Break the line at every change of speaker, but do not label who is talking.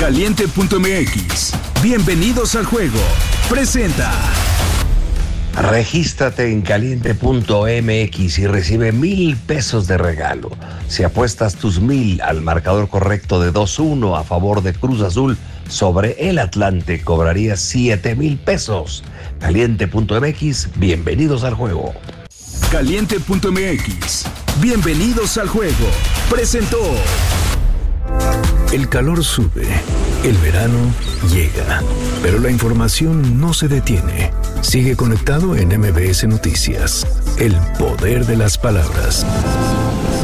Caliente.mx. Bienvenidos al juego. Presenta.
Regístrate en caliente.mx y recibe 1,000 pesos de regalo. Si apuestas tus 1,000 al marcador correcto de 2-1 a favor de Cruz Azul sobre el Atlante, cobrarías 7,000 pesos. Caliente.mx, bienvenidos al juego.
Caliente.mx. Bienvenidos al juego. Presentó.
El calor sube, el verano llega, pero la información no se detiene. Sigue conectado en MBS Noticias. El poder de las palabras.